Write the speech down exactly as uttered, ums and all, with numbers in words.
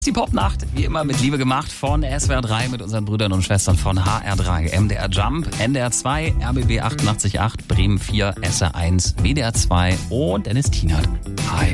Die Popnacht, wie immer mit Liebe gemacht von S W R drei mit unseren Brüdern und Schwestern von H R drei, M D R Jump, N D R zwei, R B B achtundachtzig Komma acht, Bremen vier, S R eins, W D R zwei und Dennis Tienert. Hi.